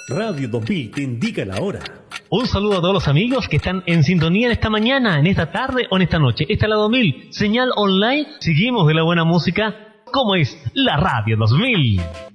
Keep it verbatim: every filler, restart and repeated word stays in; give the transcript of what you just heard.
Radio dos mil te indica la hora. Un saludo a todos los amigos que están en sintonía en esta mañana, en esta tarde o en esta noche. Esta es la dos mil, señal online. Seguimos de la buena música, como es la Radio dos mil.